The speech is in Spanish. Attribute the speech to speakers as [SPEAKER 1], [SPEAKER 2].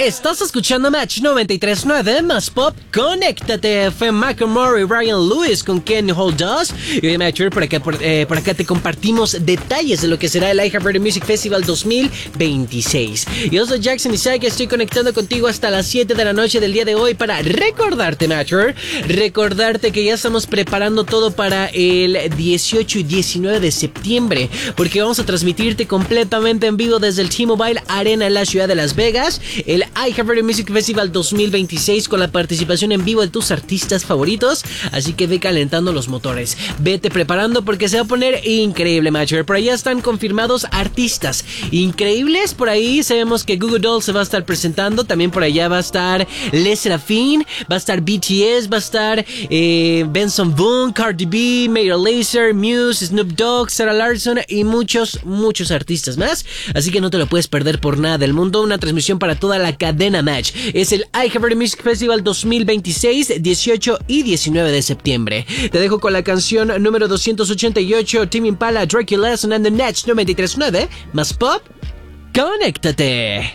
[SPEAKER 1] Estás escuchando Match 93.9 más Pop. Conéctate. Fue Macklemore y Ryan Lewis con Can't Hold Us. Y hoy, Matcher, por acá te compartimos detalles de lo que será el iHeartRadio Music Festival 2026. Yo soy Jackson Isaac, estoy conectando contigo hasta las 7 de la noche del día de hoy para recordarte, Matcher. Recordarte que ya estamos preparando todo para el 18 y 19 de septiembre. Porque vamos a transmitirte completamente en vivo desde el T-Mobile Arena en la ciudad de Las Vegas. El iHeartRadio Music Festival 2026 con la participación en vivo de tus artistas favoritos. Así que ve calentando los motores. Vete preparando porque se va a poner increíble, Matcher. Por allá están confirmados artistas increíbles. Por ahí sabemos que Goo Goo Dolls se va a estar presentando. También por allá va a estar Les Serafin, va a estar BTS, va a estar Benson Boone, Cardi B, Major Lazer, Muse, Snoop Dogg, Sarah Larson y muchos artistas más. Así que no te lo puedes perder por nada del mundo. Una transmisión para toda la cadena Match. Es el iHeartRadio Music Festival 2026, 18 y 19 de septiembre. Te dejo con la canción número 288, Tame Impala, Dracula, sonando en Match 93.9 más Pop. Conéctate.